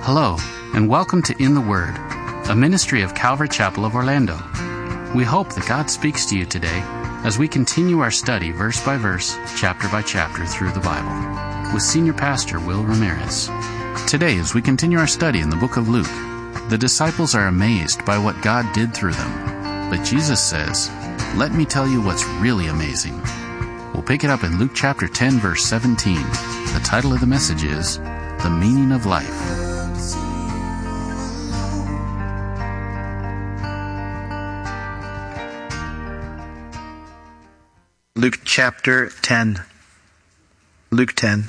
Hello, and welcome to In the Word, a ministry of Calvary Chapel of Orlando. We hope that God speaks to you today as we continue our study verse by verse, chapter by chapter through the Bible with Senior Pastor Will Ramirez. Today, as we continue our study in the book of Luke, the disciples are amazed by what God did through them. But Jesus says, "Let me tell you what's really amazing." We'll pick it up in Luke chapter 10, verse 17. The title of the message is, The Meaning of Life. Luke chapter 10. Luke 10.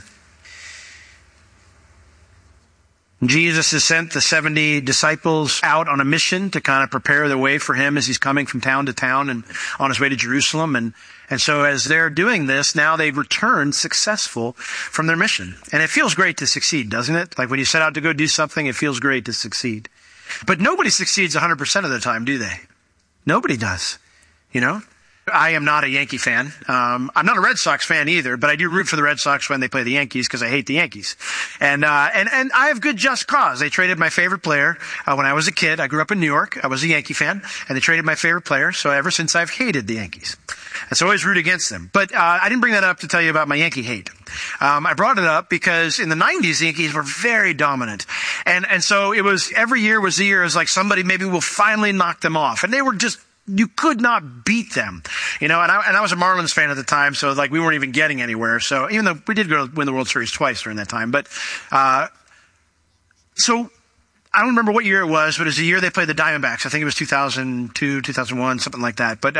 Jesus has sent the 70 disciples out on a mission to kind of prepare the way for him as he's coming from town to town and on his way to Jerusalem. And so as they're doing this, now they've returned successful from their mission. And it feels great to succeed, doesn't it? Like when you set out to go do something, it feels great to succeed. But nobody succeeds 100% of the time, do they? Nobody does, you know? I am not a Yankee fan. I'm not a Red Sox fan either, but I do root for the Red Sox when they play the Yankees because I hate the Yankees. And I have good just cause. They traded my favorite player when I was a kid. I grew up in New York. I was a Yankee fan, and they traded my favorite player. So ever since I've hated the Yankees. And so I always root against them. But I didn't bring that up to tell you about my Yankee hate. I brought it up because in the 90s, the Yankees were very dominant. And so it was, every year was the year, it was like somebody maybe will finally knock them off. And they were just, you could not beat them, you know, and I was a Marlins fan at the time, so like we weren't even getting anywhere. So even though we did go win the World Series twice during that time, but, so I don't remember what year it was, but it was the year they played the Diamondbacks. I think it was 2002, 2001, something like that. But,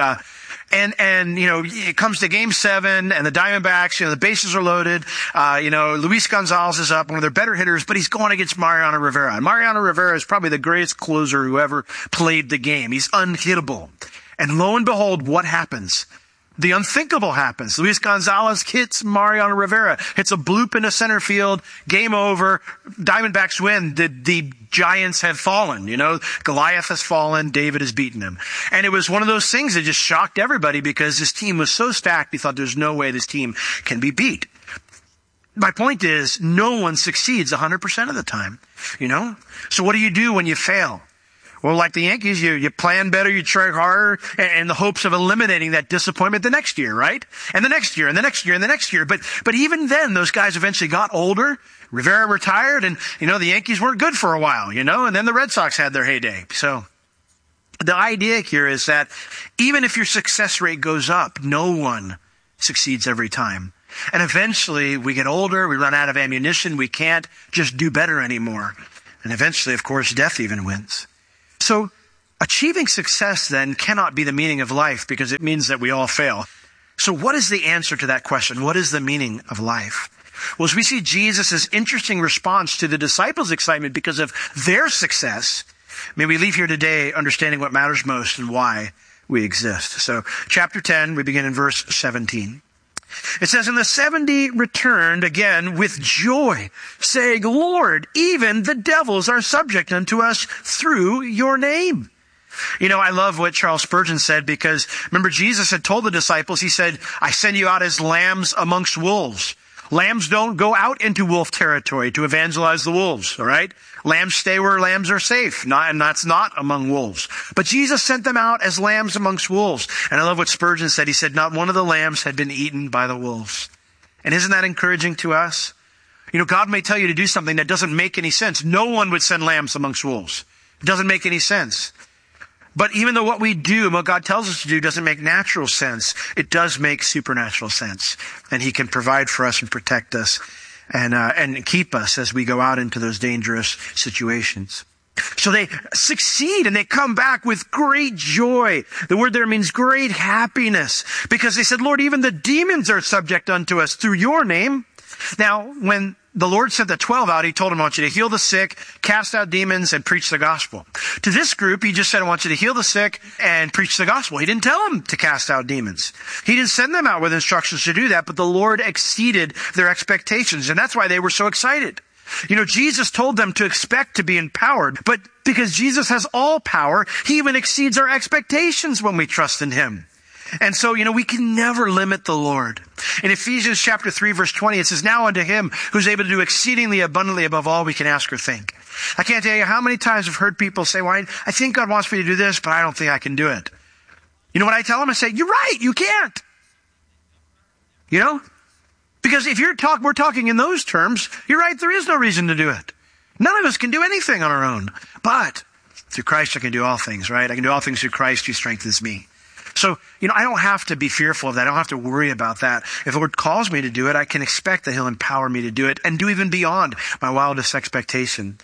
and, you know, it comes to game 7 and the Diamondbacks, you know, the bases are loaded. You know, Luis Gonzalez is up, one of their better hitters, but he's going against Mariano Rivera. And Mariano Rivera is probably the greatest closer who ever played the game. He's unhittable. And lo and behold, what happens? The unthinkable happens. Luis Gonzalez hits Mariano Rivera, hits a bloop into center field, game over, Diamondbacks win. The giants have fallen, you know, Goliath has fallen, David has beaten him. And it was one of those things that just shocked everybody because this team was so stacked, he thought there's no way this team can be beat. My point is, no one succeeds 100% of the time, you know? So what do you do when you fail? Well, like the Yankees, you plan better, you try harder, in the hopes of eliminating that disappointment the next year, right? And the next year, and the next year, and the next year. But even then, those guys eventually got older. Rivera retired, and, you know, the Yankees weren't good for a while, you know, and then the Red Sox had their heyday. So the idea here is that even if your success rate goes up, no one succeeds every time. And eventually, we get older, we run out of ammunition, we can't just do better anymore. And eventually, of course, death even wins. So achieving success then cannot be the meaning of life because it means that we all fail. So what is the answer to that question? What is the meaning of life? Well, as we see Jesus' interesting response to the disciples' excitement because of their success, may we leave here today understanding what matters most and why we exist. So chapter 10, we begin in verse 17. It says, "And the 70 returned again with joy, saying, 'Lord, even the devils are subject unto us through your name.'" You know, I love what Charles Spurgeon said because remember Jesus had told the disciples, he said, "I send you out as lambs amongst wolves." Lambs don't go out into wolf territory to evangelize the wolves, all right? Lambs stay where lambs are safe, and that's not among wolves. But Jesus sent them out as lambs amongst wolves. And I love what Spurgeon said. He said, not one of the lambs had been eaten by the wolves. And isn't that encouraging to us? You know, God may tell you to do something that doesn't make any sense. No one would send lambs amongst wolves. It doesn't make any sense. But even though what we do and what God tells us to do doesn't make natural sense, it does make supernatural sense. And He can provide for us and protect us and keep us as we go out into those dangerous situations. So they succeed and they come back with great joy. The word there means great happiness because they said, "Lord, even the demons are subject unto us through your name." Now, when the Lord sent the 12 out, He told them, "I want you to heal the sick, cast out demons, and preach the gospel." To this group, He just said, "I want you to heal the sick and preach the gospel." He didn't tell them to cast out demons. He didn't send them out with instructions to do that, but the Lord exceeded their expectations, and that's why they were so excited. You know, Jesus told them to expect to be empowered, but because Jesus has all power, He even exceeds our expectations when we trust in Him. And so, we can never limit the Lord. In Ephesians chapter 3, verse 20, it says, now unto him who's able to do exceedingly abundantly above all we can ask or think. I can't tell you how many times I've heard people say, well, I think God wants me to do this, but I don't think I can do it. You know what I tell them? I say, you're right, you can't. Because if we're talking in those terms, you're right, there is no reason to do it. None of us can do anything on our own. But through Christ I can do all things, right? I can do all things through Christ who strengthens me. So, I don't have to be fearful of that. I don't have to worry about that. If the Lord calls me to do it, I can expect that he'll empower me to do it and do even beyond my wildest expectation.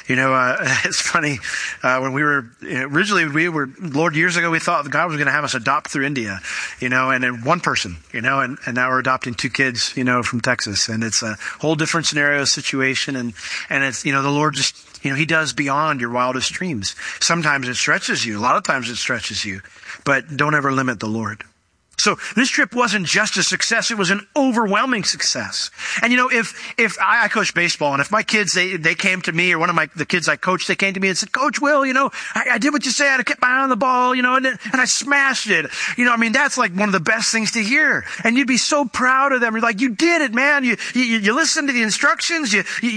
It's funny, when we were, originally Lord, years ago, we thought God was going to have us adopt through India, and then one person, and now we're adopting 2 kids, from Texas, and it's a whole different scenario situation. And it's, the Lord just, he does beyond your wildest dreams. Sometimes it stretches you. A lot of times it stretches you, but don't ever limit the Lord. So this trip wasn't just a success, it was an overwhelming success. And if I coach baseball, and if my kids, they came to me, or one of the kids I coached, they came to me and said, Coach Will, I did what you said, I kept my eye on the ball, and I smashed it. That's like one of the best things to hear. And you'd be so proud of them. You're like, you did it, man. You listened to the instructions,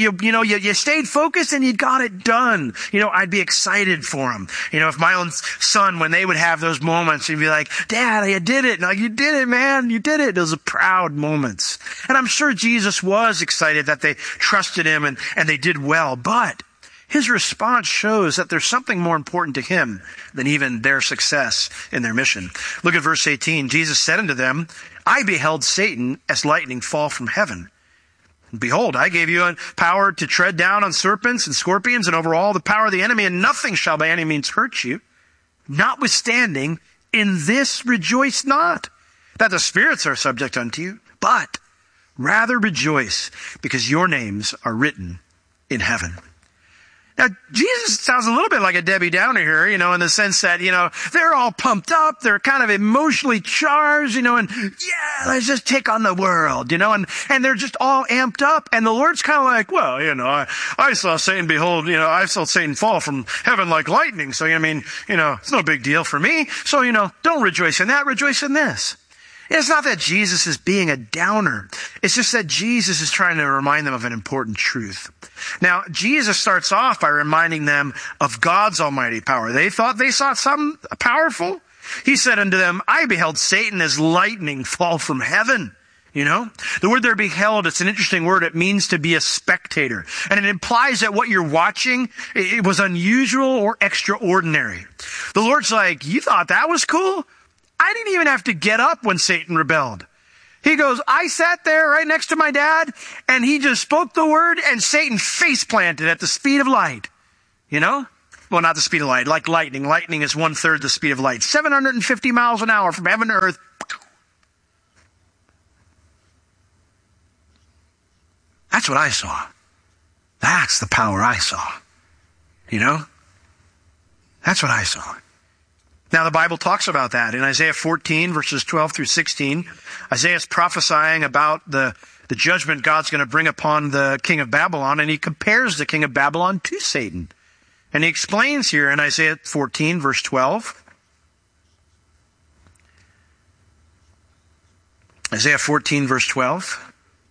you stayed focused, and you got it done. I'd be excited for them. If my own son, when they would have those moments, he'd be like, Dad, I did it. You did it, man. You did it. Those are proud moments. And I'm sure Jesus was excited that they trusted him and they did well. But his response shows that there's something more important to him than even their success in their mission. Look at verse 18. Jesus said unto them, I beheld Satan as lightning fall from heaven. Behold, I gave you power to tread down on serpents and scorpions and over all the power of the enemy, and nothing shall by any means hurt you. Notwithstanding, in this rejoice not, that the spirits are subject unto you, but rather rejoice, because your names are written in heaven. Now, Jesus sounds a little bit like a Debbie Downer here, in the sense that, they're all pumped up, they're kind of emotionally charged, and yeah, let's just take on the world, and they're just all amped up, and the Lord's kind of like, well, I saw Satan, behold, I saw Satan fall from heaven like lightning, so, it's no big deal for me, so, don't rejoice in that, rejoice in this. It's not that Jesus is being a downer. It's just that Jesus is trying to remind them of an important truth. Now, Jesus starts off by reminding them of God's almighty power. They thought they saw something powerful. He said unto them, I beheld Satan as lightning fall from heaven. The word there, beheld, it's an interesting word. It means to be a spectator. And it implies that what you're watching, it was unusual or extraordinary. The Lord's like, you thought that was cool? I didn't even have to get up when Satan rebelled. He goes, I sat there right next to my dad, and he just spoke the word, and Satan face planted at the speed of light. Well, not the speed of light, like lightning. Lightning is 1/3 the speed of light. 750 miles an hour from heaven to earth. That's what I saw. That's the power I saw. That's what I saw. Now, the Bible talks about that. In Isaiah 14, verses 12 through 16, Isaiah's prophesying about the judgment God's going to bring upon the king of Babylon, and he compares the king of Babylon to Satan. And he explains here in Isaiah 14, verse 12, Isaiah 14, verse 12,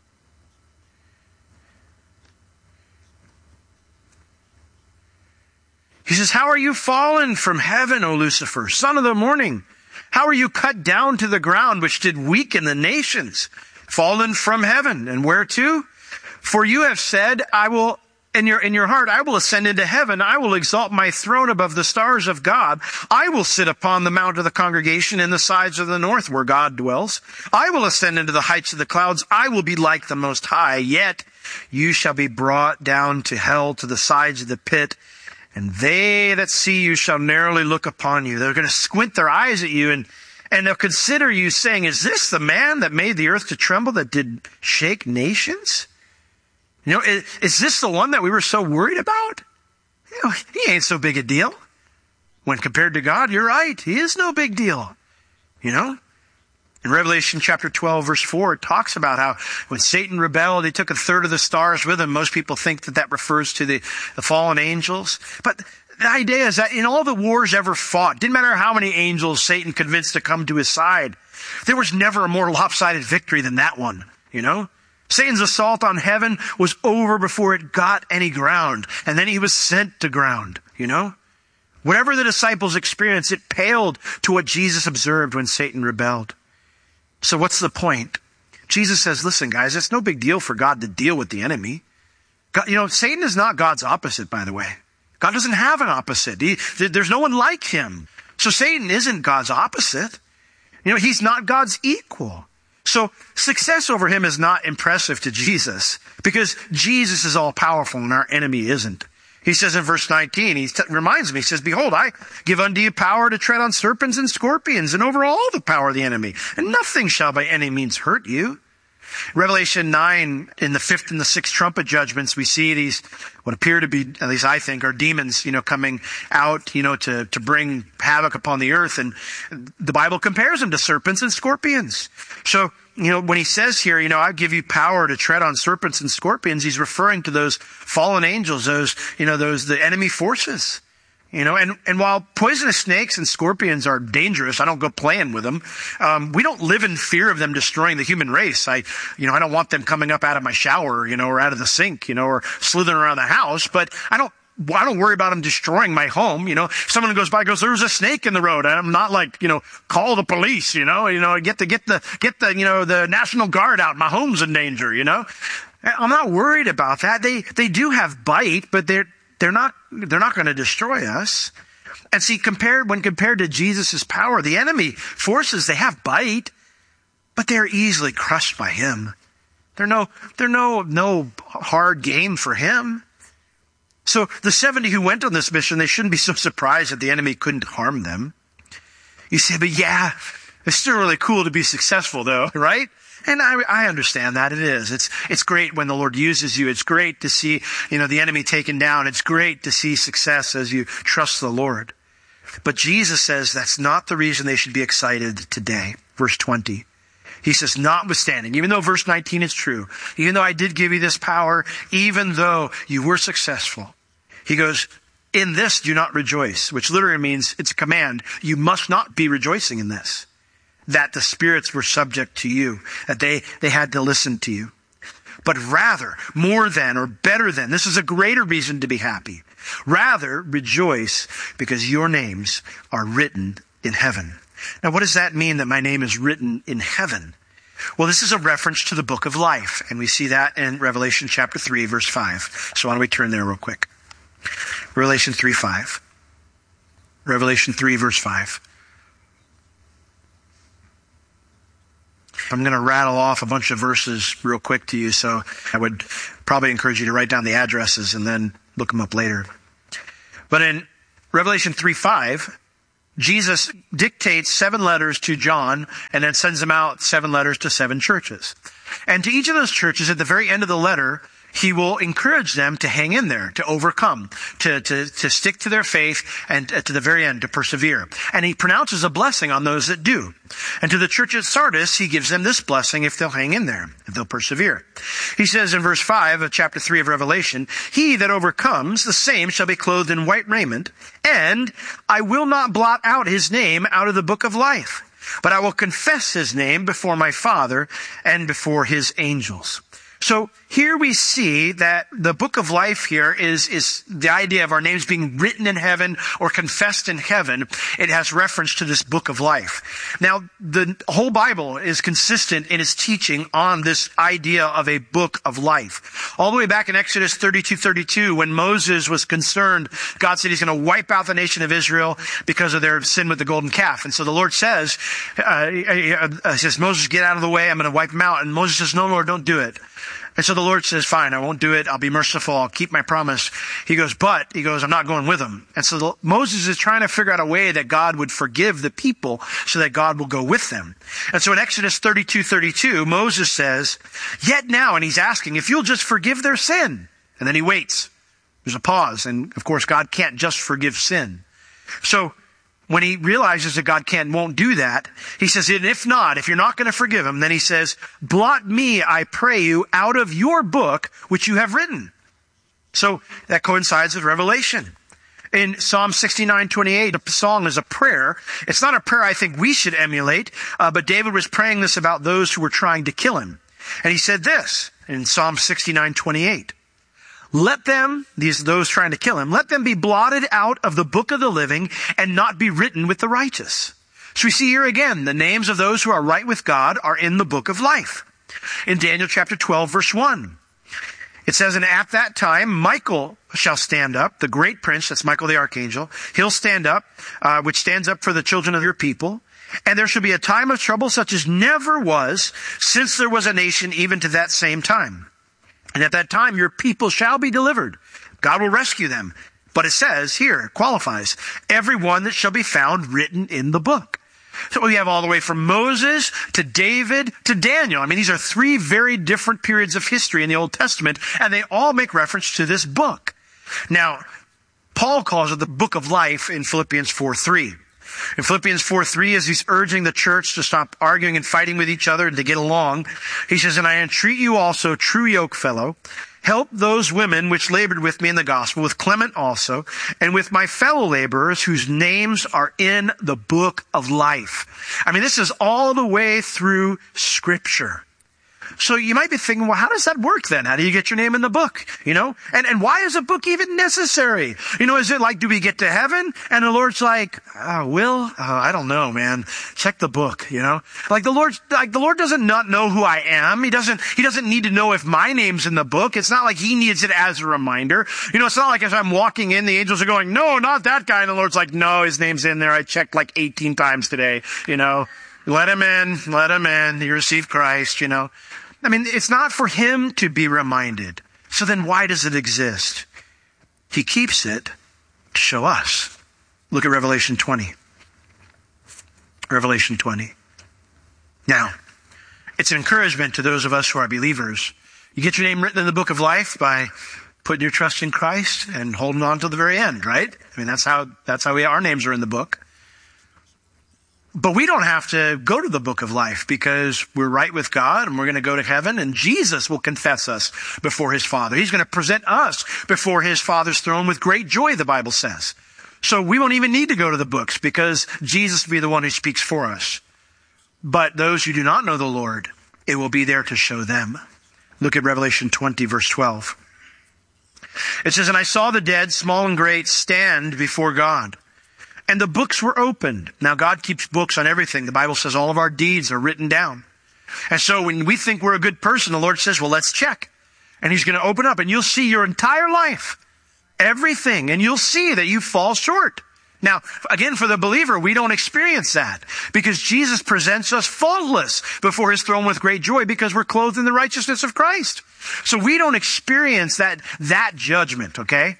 he says, how are you fallen from heaven, O Lucifer, son of the morning? How are you cut down to the ground, which did weaken the nations? Fallen from heaven. And where to? For you have said, I will, in your heart, I will ascend into heaven. I will exalt my throne above the stars of God. I will sit upon the mount of the congregation in the sides of the north where God dwells. I will ascend into the heights of the clouds. I will be like the Most High. Yet you shall be brought down to hell, to the sides of the pit. And they that see you shall narrowly look upon you. They're going to squint their eyes at you and they'll consider you, saying, is this the man that made the earth to tremble, that did shake nations? Is this the one that we were so worried about? He ain't so big a deal. When compared to God, you're right. He is no big deal. In Revelation chapter 12, verse 4, it talks about how when Satan rebelled, he took 1/3 of the stars with him. Most people think that refers to the fallen angels. But The idea is that in all the wars ever fought, didn't matter how many angels Satan convinced to come to his side, there was never a more lopsided victory than that one, you know? Satan's assault on heaven was over before it got any ground, and then he was sent to ground, you know? Whatever the disciples experienced, it paled to what Jesus observed when Satan rebelled. So what's the point? Jesus says, listen, guys, it's no big deal for God to deal with the enemy. God, you know, Satan is not God's opposite, by the way. God doesn't have an opposite. There's no one like him. So Satan isn't God's opposite. You know, he's not God's equal. So success over him is not impressive to Jesus because Jesus is all powerful and our enemy isn't. He says in verse 19, he reminds me, he says, behold, I give unto you power to tread on serpents and scorpions and over all the power of the enemy, and nothing shall by any means hurt you. Revelation 9, in the 5th and the 6th trumpet judgments, we see these, what appear to be, at least I think, are demons, you know, coming out, you know, to bring havoc upon the earth. And the Bible compares them to serpents and scorpions. So, you know, when he says here, you know, I give you power to tread on serpents and scorpions, he's referring to those fallen angels, the enemy forces. You know, and while poisonous snakes and scorpions are dangerous, I don't go playing with them. We don't live in fear of them destroying the human race. I don't want them coming up out of my shower, you know, or out of the sink, you know, or slithering around the house. But I don't worry about them destroying my home. You know, if someone goes by, goes, there's a snake in the road. I'm not like, you know, call the police, you know, get the, you know, the National Guard out. My home's in danger, you know. I'm not worried about that. They do have bite, but they're not going to destroy us. And see, when compared to Jesus' power, the enemy forces, they have bite, but they're easily crushed by him. They're no hard game for him. So the 70 who went on this mission, they shouldn't be so surprised that the enemy couldn't harm them. You say, but yeah, it's still really cool to be successful though, right? And I understand that it is. It's great when the Lord uses you. It's great to see, you know, the enemy taken down. It's great to see success as you trust the Lord. But Jesus says that's not the reason they should be excited today. Verse 20. He says, notwithstanding, even though verse 19 is true, even though I did give you this power, even though you were successful, he goes, in this do not rejoice, which literally means it's a command. You must not be rejoicing in this. That the spirits were subject to you, that they had to listen to you. But rather, more than or better than, this is a greater reason to be happy. Rather, rejoice because your names are written in heaven. Now, what does that mean that my name is written in heaven? Well, this is a reference to the book of life, and we see that in Revelation chapter 3, verse 5. So why don't we turn there real quick? Revelation 3:5. Revelation 3, verse 5. I'm going to rattle off a bunch of verses real quick to you, so I would probably encourage you to write down the addresses and then look them up later. But in Revelation 3:5, Jesus dictates 7 letters to John and then sends them out 7 letters to 7 churches. And to each of those churches, at the very end of the letter, he will encourage them to hang in there, to overcome, to stick to their faith, and to the very end, to persevere. And he pronounces a blessing on those that do. And to the church at Sardis, he gives them this blessing if they'll hang in there, if they'll persevere. He says in verse 5 of chapter 3 of Revelation, he that overcomes, the same shall be clothed in white raiment, and I will not blot out his name out of the book of life, but I will confess his name before my Father and before his angels. So here we see that the book of life here is the idea of our names being written in heaven or confessed in heaven. It has reference to this book of life. Now, the whole Bible is consistent in its teaching on this idea of a book of life. All the way back in Exodus 32:32, when Moses was concerned, God said he's going to wipe out the nation of Israel because of their sin with the golden calf. And so the Lord says, Moses, get out of the way. I'm going to wipe them out. And Moses says, no, Lord, don't do it. And so the Lord says, fine, I won't do it. I'll be merciful. I'll keep my promise. He goes, I'm not going with them. And so Moses is trying to figure out a way that God would forgive the people so that God will go with them. And so in Exodus 32:32, Moses says, yet now, and he's asking, if you'll just forgive their sin. And then he waits. There's a pause. And of course, God can't just forgive sin. So when he realizes that God won't do that, he says, and if not, if you're not going to forgive him, then he says, blot me, I pray you, out of your book, which you have written. So that coincides with Revelation. In Psalm 69:28, the song is a prayer. It's not a prayer I think we should emulate, but David was praying this about those who were trying to kill him. And he said this in Psalm 69:28. Let them, those trying to kill him, let them be blotted out of the book of the living and not be written with the righteous. So we see here again, the names of those who are right with God are in the book of life. In Daniel chapter 12, verse 1, it says, and at that time, Michael shall stand up, the great prince, that's Michael the archangel. He'll stand up, which stands up for the children of your people. And there shall be a time of trouble such as never was since there was a nation even to that same time. And at that time, your people shall be delivered. God will rescue them. But it says here, qualifies, everyone that shall be found written in the book. So we have all the way from Moses to David to Daniel. I mean, these are three very different periods of history in the Old Testament, and they all make reference to this book. Now, Paul calls it the book of life in Philippians 4:3. In Philippians 4:3, as he's urging the church to stop arguing and fighting with each other and to get along, he says, and I entreat you also, true yoke fellow, help those women which labored with me in the gospel, with Clement also, and with my fellow laborers whose names are in the book of life. I mean, this is all the way through Scripture. So you might be thinking, well, how does that work then? How do you get your name in the book? And why is a book even necessary? Is it like, do we get to heaven? And the Lord's like, I don't know, man. Check the book, Like the Lord doesn't not know who I am. He doesn't need to know if my name's in the book. It's not like he needs it as a reminder. It's not like as I'm walking in, the angels are going, no, not that guy. And the Lord's like, no, his name's in there. I checked like 18 times today, Let him in. He received Christ, I mean, it's not for him to be reminded. So then why does it exist? He keeps it to show us. Look at Revelation 20. Revelation 20. Now, it's an encouragement to those of us who are believers. You get your name written in the book of life by putting your trust in Christ and holding on till the very end, right? I mean, that's how our names are in the book. But we don't have to go to the book of life because we're right with God and we're going to go to heaven, and Jesus will confess us before his Father. He's going to present us before his Father's throne with great joy, the Bible says. So we won't even need to go to the books because Jesus will be the one who speaks for us. But those who do not know the Lord, it will be there to show them. Look at Revelation 20, verse 12. It says, and I saw the dead, small and great, stand before God. And the books were opened. Now, God keeps books on everything. The Bible says all of our deeds are written down. And so when we think we're a good person, the Lord says, well, let's check. And he's going to open up and you'll see your entire life, everything, and you'll see that you fall short. Now, again, for the believer, we don't experience that because Jesus presents us faultless before his throne with great joy because we're clothed in the righteousness of Christ. So we don't experience that judgment, okay?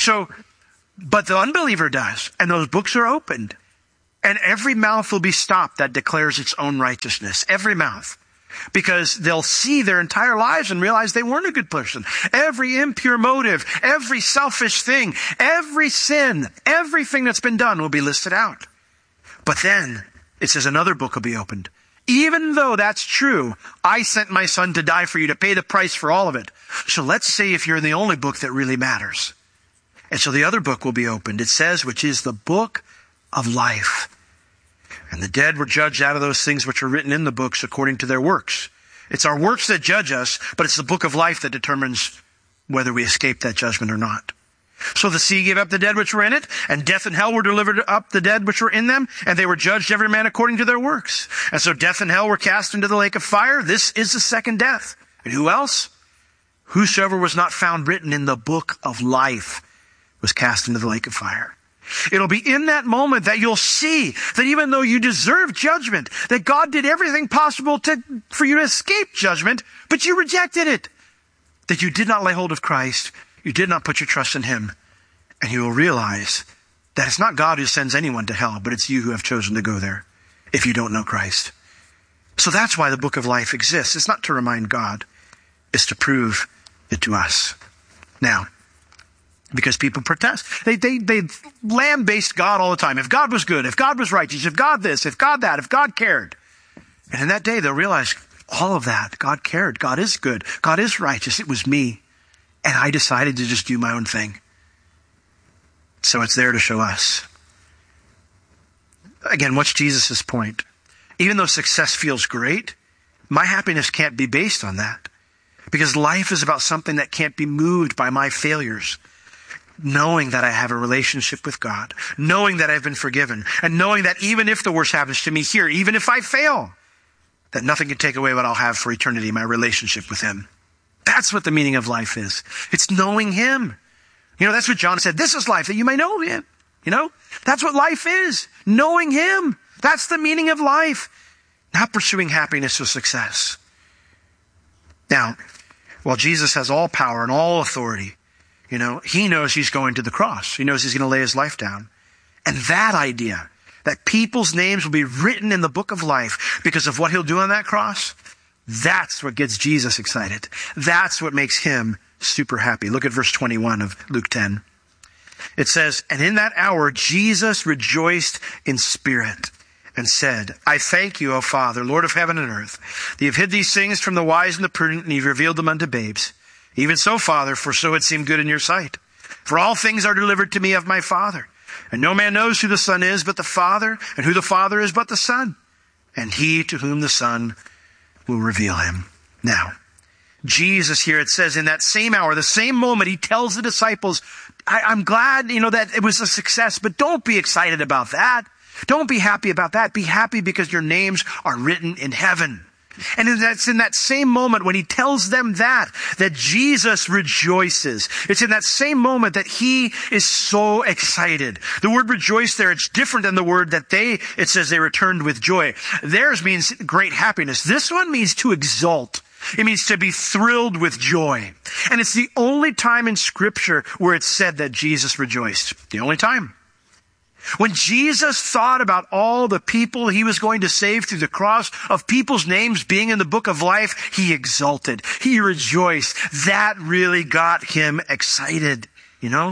But the unbeliever does, and those books are opened, and every mouth will be stopped that declares its own righteousness. Every mouth. Because they'll see their entire lives and realize they weren't a good person. Every impure motive, every selfish thing, every sin, everything that's been done will be listed out. But then, it says another book will be opened. Even though that's true, I sent my son to die for you, to pay the price for all of it. So let's say if you're in the only book that really matters. And so the other book will be opened. It says, which is the book of life. And the dead were judged out of those things which are written in the books according to their works. It's our works that judge us, but it's the book of life that determines whether we escape that judgment or not. So the sea gave up the dead which were in it, and death and hell were delivered up the dead which were in them, and they were judged every man according to their works. And so death and hell were cast into the lake of fire. This is the second death. And who else? Whosoever was not found written in the book of life was cast into the lake of fire. It'll be in that moment that you'll see that even though you deserve judgment, that God did everything possible for you to escape judgment, but you rejected it. That you did not lay hold of Christ, you did not put your trust in him, and you will realize that it's not God who sends anyone to hell, but it's you who have chosen to go there if you don't know Christ. So that's why the book of life exists. It's not to remind God, it's to prove it to us. Now, because people protest. They lamb-based God all the time. If God was good, if God was righteous, if God this, if God that, if God cared. And in that day, they'll realize all of that. God cared. God is good. God is righteous. It was me. And I decided to just do my own thing. So it's there to show us. Again, what's Jesus' point? Even though success feels great, my happiness can't be based on that. Because life is about something that can't be moved by my failures. Knowing that I have a relationship with God, knowing that I've been forgiven, and knowing that even if the worst happens to me here, even if I fail, that nothing can take away what I'll have for eternity, my relationship with Him. That's what the meaning of life is. It's knowing Him. That's what John said. This is life, that you may know Him. That's what life is. Knowing Him. That's the meaning of life. Not pursuing happiness or success. Now, while Jesus has all power and all authority, He knows He's going to the cross. He knows He's going to lay His life down. And that idea, that people's names will be written in the book of life because of what He'll do on that cross, that's what gets Jesus excited. That's what makes Him super happy. Look at verse 21 of Luke 10. It says, "And in that hour Jesus rejoiced in spirit and said, I thank you, O Father, Lord of heaven and earth, that you have hid these things from the wise and the prudent, and you've revealed them unto babes. Even so, Father, for so it seemed good in your sight. For all things are delivered to me of my Father. And no man knows who the Son is but the Father, and who the Father is but the Son, and he to whom the Son will reveal Him." Now, Jesus here, it says in that same hour, the same moment, He tells the disciples, I'm glad, that it was a success, but don't be excited about that. Don't be happy about that. Be happy because your names are written in heaven. And it's in that same moment when He tells them that Jesus rejoices. It's in that same moment that He is so excited. The word rejoice there, it's different than the word that it says they returned with joy. Theirs means great happiness. This one means to exult. It means to be thrilled with joy. And it's the only time in Scripture where it's said that Jesus rejoiced. The only time. When Jesus thought about all the people He was going to save through the cross, of people's names being in the book of life, He exulted. He rejoiced. That really got Him excited, And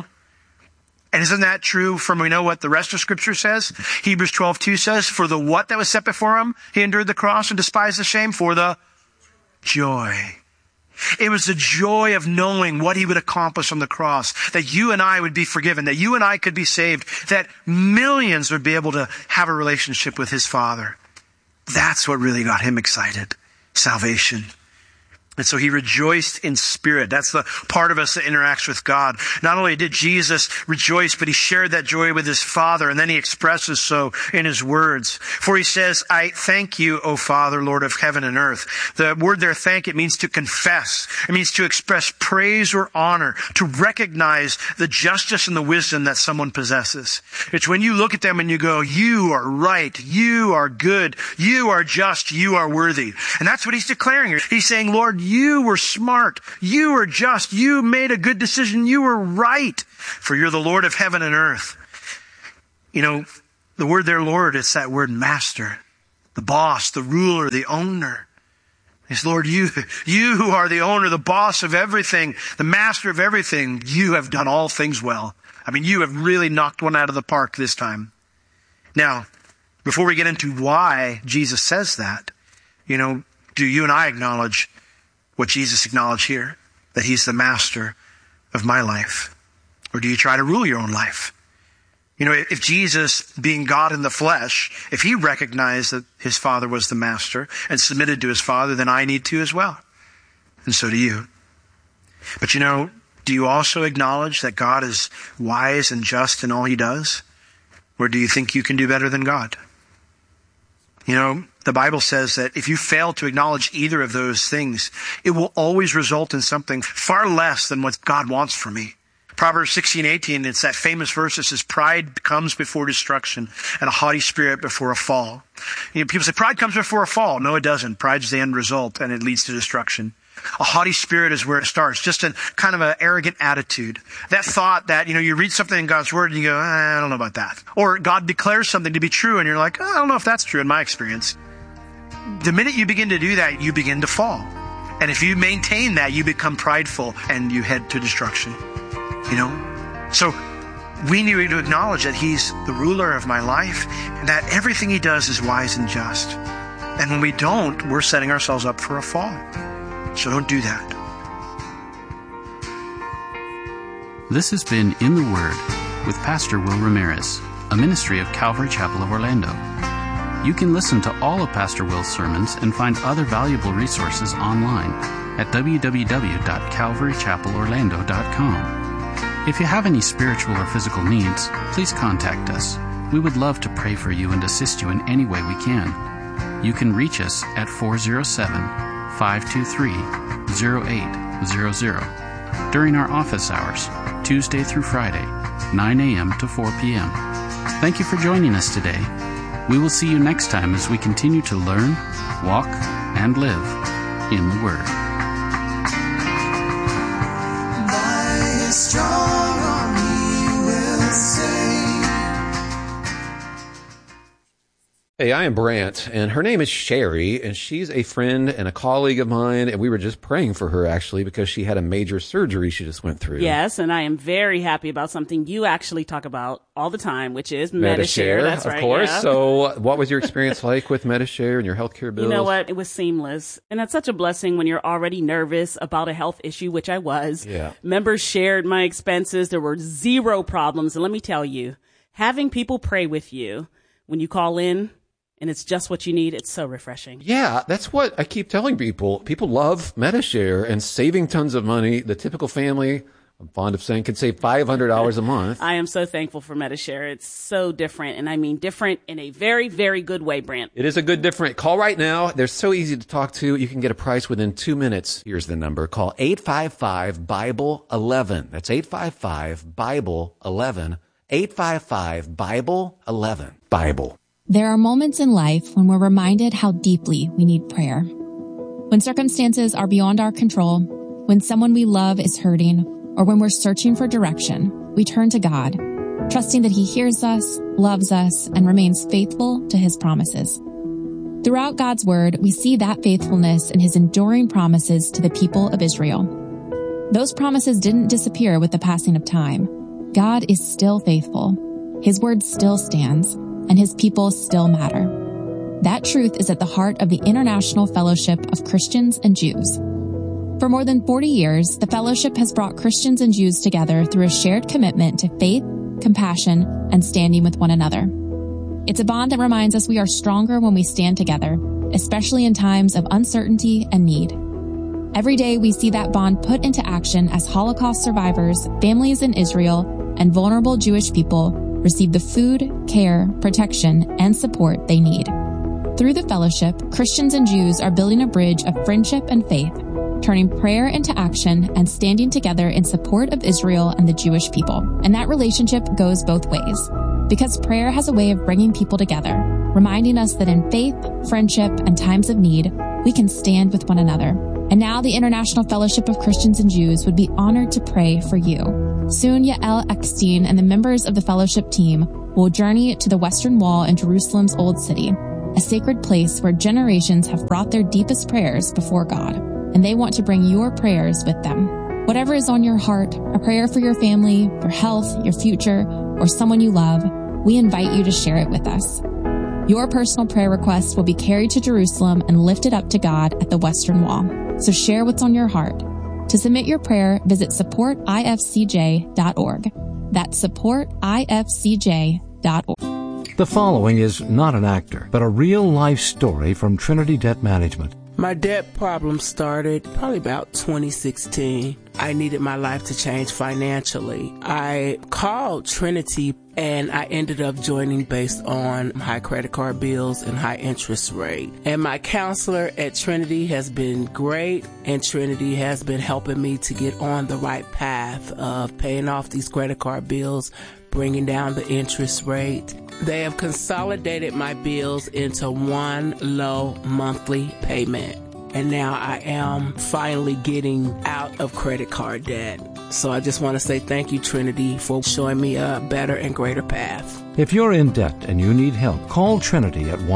isn't that true from we know what the rest of Scripture says? Hebrews 12:2 says, "For the what that was set before Him, He endured the cross and despised the shame for the joy." It was the joy of knowing what He would accomplish on the cross, that you and I would be forgiven, that you and I could be saved, that millions would be able to have a relationship with His Father. That's what really got Him excited. Salvation. And so He rejoiced in spirit. That's the part of us that interacts with God. Not only did Jesus rejoice, but He shared that joy with His Father, and then He expresses so in His words. For He says, I thank you, O Father, Lord of heaven and earth. The word there, thank, it means to confess. It means to express praise or honor, to recognize the justice and the wisdom that someone possesses. It's when you look at them and you go, you are right, you are good, you are just, you are worthy. And that's what He's declaring here. He's saying, Lord, you were smart. You were just. You made a good decision. You were right. For you're the Lord of heaven and earth. The word there, Lord, it's that word master. The boss, the ruler, the owner. It's, Lord, you who are the owner, the boss of everything, the master of everything. You have done all things well. You have really knocked one out of the park this time. Now, before we get into why Jesus says that, do you and I acknowledge what Jesus acknowledged here? That He's the master of my life? Or do you try to rule your own life? If Jesus, being God in the flesh, if He recognized that His Father was the master and submitted to His Father, then I need to as well. And so do you. But do you also acknowledge that God is wise and just in all He does? Or do you think you can do better than God? The Bible says that if you fail to acknowledge either of those things, it will always result in something far less than what God wants for me. Proverbs 16:18, it's that famous verse that says, pride comes before destruction and a haughty spirit before a fall. People say pride comes before a fall. No, it doesn't. Pride's the end result and it leads to destruction. A haughty spirit is where it starts. Just a kind of an arrogant attitude. That thought that, you read something in God's word and you go, I don't know about that. Or God declares something to be true and you're like, I don't know if that's true in my experience. The minute you begin to do that, you begin to fall. And if you maintain that, you become prideful and you head to destruction. So we need to acknowledge that He's the ruler of my life and that everything He does is wise and just. And when we don't, we're setting ourselves up for a fall. So don't do that. This has been In the Word, with Pastor Will Ramirez, a ministry of Calvary Chapel of Orlando. You can listen to all of Pastor Will's sermons and find other valuable resources online at www.calvarychapelorlando.com. If you have any spiritual or physical needs, please contact us. We would love to pray for you and assist you in any way we can. You can reach us at 407-523-0800 during our office hours, Tuesday through Friday, 9 a.m. to 4 p.m. Thank you for joining us today. We will see you next time as we continue to learn, walk, and live in the Word. By His strong arm He will save. Hey, I am Brant, and her name is Sherry, and she's a friend and a colleague of mine, and we were just praying for her, actually, because she had a major surgery she just went through. Yes, and I am very happy about something you actually talk about all the time, which is Medi-Share. That's right, of course. Yeah. So what was your experience like with Medi-Share and your healthcare bills? You know what? It was seamless. And that's such a blessing when you're already nervous about a health issue, which I was. Yeah. Members shared my expenses. There were zero problems. And let me tell you, having people pray with you when you call in, and it's just what you need, it's so refreshing. Yeah, that's what I keep telling people. People love Medi-Share and saving tons of money. The typical family, I'm fond of saying, can save $500 a month. I am so thankful for Medi-Share. It's so different, and I mean different in a very, very good way, Brant. It is a good different. Call right now. They're so easy to talk to. You can get a price within 2 minutes. Here's the number. Call 855-BIBLE-11. That's 855-BIBLE-11. 855-BIBLE-11. Bible. There are moments in life when we're reminded how deeply we need prayer. When circumstances are beyond our control, when someone we love is hurting, or when we're searching for direction, we turn to God, trusting that He hears us, loves us, and remains faithful to His promises. Throughout God's Word, we see that faithfulness in His enduring promises to the people of Israel. Those promises didn't disappear with the passing of time. God is still faithful. His Word still stands, and His people still matter. That truth is at the heart of the International Fellowship of Christians and Jews. For more than 40 years, the fellowship has brought Christians and Jews together through a shared commitment to faith, compassion, and standing with one another. It's a bond that reminds us we are stronger when we stand together, especially in times of uncertainty and need. Every day we see that bond put into action as Holocaust survivors, families in Israel, and vulnerable Jewish people receive the food, care, protection, and support they need. Through the fellowship, Christians and Jews are building a bridge of friendship and faith, turning prayer into action and standing together in support of Israel and the Jewish people. And that relationship goes both ways, because prayer has a way of bringing people together, reminding us that in faith, friendship, and times of need, we can stand with one another. And now the International Fellowship of Christians and Jews would be honored to pray for you. Soon, Yael Eckstein and the members of the fellowship team will journey to the Western Wall in Jerusalem's Old City, a sacred place where generations have brought their deepest prayers before God, and they want to bring your prayers with them. Whatever is on your heart, a prayer for your family, your health, your future, or someone you love, we invite you to share it with us. Your personal prayer requests will be carried to Jerusalem and lifted up to God at the Western Wall. So share what's on your heart. To submit your prayer, visit supportifcj.org. That's supportifcj.org. The following is not an actor, but a real-life story from Trinity Debt Management. My debt problem started probably about 2016. I needed my life to change financially. I called Trinity and I ended up joining based on high credit card bills and high interest rate. And my counselor at Trinity has been great, and Trinity has been helping me to get on the right path of paying off these credit card bills, bringing down the interest rate. They have consolidated my bills into one low monthly payment. And now I am finally getting out of credit card debt. So I just want to say thank you, Trinity, for showing me a better and greater path. If you're in debt and you need help, call Trinity at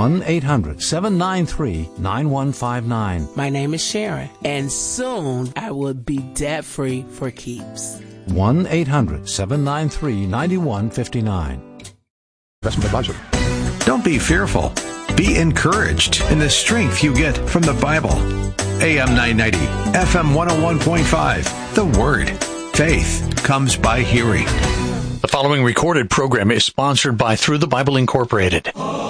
1-800-793-9159. My name is Sharon, and soon I will be debt-free for keeps. 1-800-793-9159. Investment advisor. Don't be fearful. Be encouraged in the strength you get from the Bible. AM 990, FM 101.5. The Word. Faith comes by hearing. The The following recorded program is sponsored by Through the Bible Incorporated.